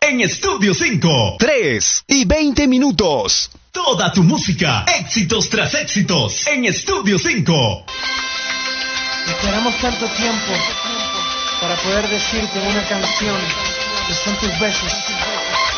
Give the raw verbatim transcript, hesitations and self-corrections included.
en Estudio cinco. tres y veinte minutos. Toda tu música, éxitos tras éxitos, en Estudio cinco. Esperamos tanto tiempo para poder decirte en una canción que son tus besos.